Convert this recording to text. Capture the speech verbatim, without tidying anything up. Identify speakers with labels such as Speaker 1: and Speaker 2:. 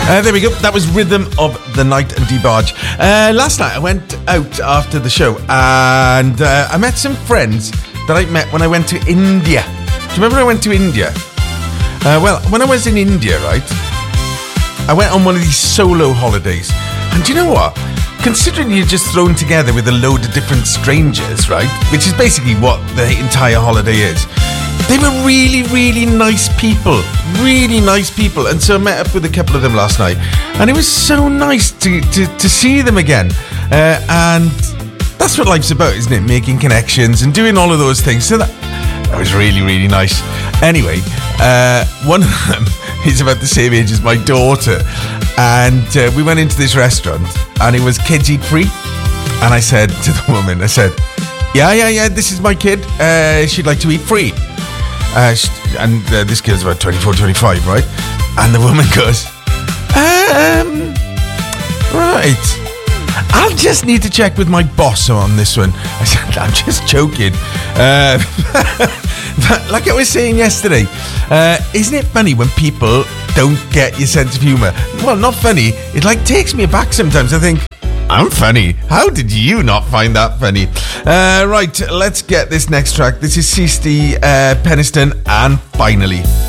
Speaker 1: Uh, there we go. That was Rhythm of the Night and DeBarge. Uh, last night I went out after the show and uh, I met some friends that I met when I went to India. Do you remember I went to India? Uh, well, when I was in India, right, I went on one of these solo holidays. And do you know what? Considering you're just thrown together with a load of different strangers, right, which is basically what the entire holiday is, they were really, really nice people. Really nice people. And so I met up with a couple of them last night. And it was so nice to, to, to see them again. Uh, and that's what life's about, isn't it? Making connections and doing all of those things. So that, that was really, really nice. Anyway, uh, one of them is about the same age as my daughter. And uh, we went into this restaurant and it was kids eat free. And I said to the woman, I said, yeah, yeah, yeah, this is my kid. Uh, she'd like to eat free. Uh, and uh, this kid's about twenty-four, twenty-five, right? And the woman goes, um, right. I'll just need to check with my boss on this one. I said, I'm just joking. Uh, like I was saying yesterday, uh, isn't it funny when people don't get your sense of humour? Well, not funny. It like takes me aback sometimes. I think, I'm funny. How did you not find that funny? Uh, right, let's get this next track. This is Seasty uh, Peniston and Finally.